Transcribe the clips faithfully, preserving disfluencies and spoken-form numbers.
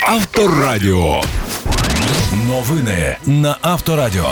Авторадіо. Новини на Авторадіо.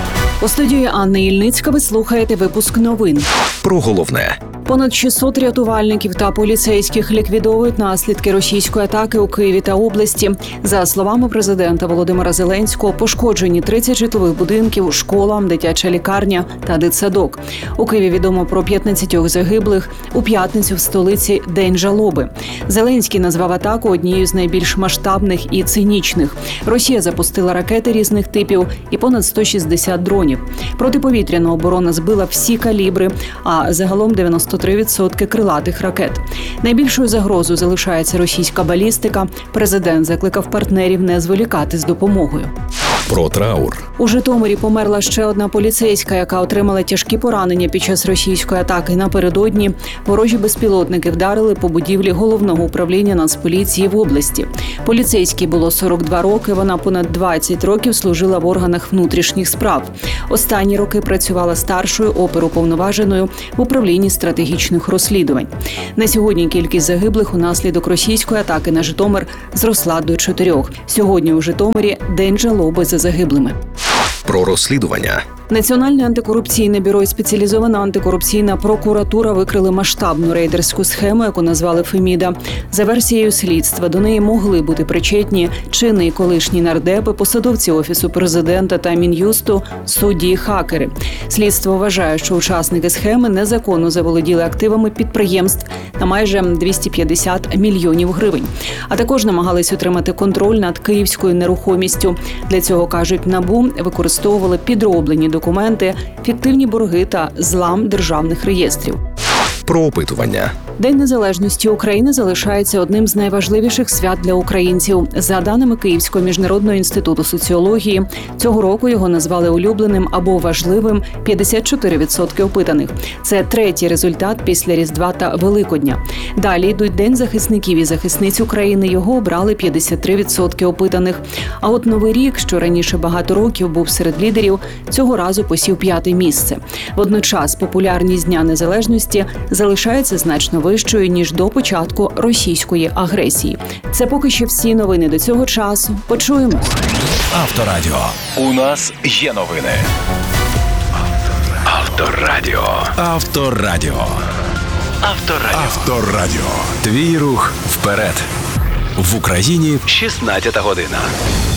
У студії Анни Ільницька ви слухаєте випуск новин. Про головне. Понад шістсот рятувальників та поліцейських ліквідовують наслідки російської атаки у Києві та області. За словами президента Володимира Зеленського, пошкоджені тридцять житлових будинків, школа, дитяча лікарня та дитсадок. У Києві відомо про п'ятнадцятьох загиблих. У п'ятницю в столиці – День жалоби. Зеленський назвав атаку однією з найбільш масштабних і цинічних. Росія запустила ракети різних типів і понад сто шістдесят дронів. Протиповітряна оборона збила всі калібри, а загалом дев'яносто три відсотки крилатих ракет. Найбільшою загрозою залишається російська балістика. Президент закликав партнерів не зволікати з допомогою. Про траур. У Житомирі померла ще одна поліцейська, яка отримала тяжкі поранення під час російської атаки. Напередодні ворожі безпілотники вдарили по будівлі головного управління Нацполіції в області. Поліцейській було сорок два роки, вона понад двадцять років служила в органах внутрішніх справ. Останні роки працювала старшою оперуповноваженою в управлінні стратегічних розслідувань. На сьогодні кількість загиблих унаслідок російської атаки на Житомир зросла до чотирьох. Сьогодні у Житомирі – День жалоби за загиблими. Про розслідування. Національне антикорупційне бюро і спеціалізована антикорупційна прокуратура викрили масштабну рейдерську схему, яку назвали «Феміда». За версією слідства, до неї могли бути причетні чинний і колишній нардепи, посадовці Офісу президента та Мін'юсту, судді і хакери. Слідство вважає, що учасники схеми незаконно заволоділи активами підприємств на майже двісті п'ятдесят мільйонів гривень. А також намагались отримати контроль над київською нерухомістю. Для цього, кажуть, НАБУ використовували підроблені документи, фіктивні борги та злам державних реєстрів. Про опитування. День Незалежності України залишається одним з найважливіших свят для українців. За даними Київського міжнародного інституту соціології, цього року його назвали улюбленим або важливим п'ятдесят чотири відсотки опитаних. Це третій результат після Різдва та Великодня. Далі йдуть День захисників і захисниць України. Його обрали п'ятдесят три відсотки опитаних. А от Новий рік, що раніше багато років був серед лідерів, цього разу посів п'яте місце. Водночас популярність Дня Незалежності залишається значно вищою, ніж до початку російської агресії. Це поки що всі новини до цього часу. Почуємось. Авторадіо. У нас є новини. Авторадіо. Авторадіо. Авторадіо. Авторадіо. Твій рух вперед. В Україні шістнадцята година.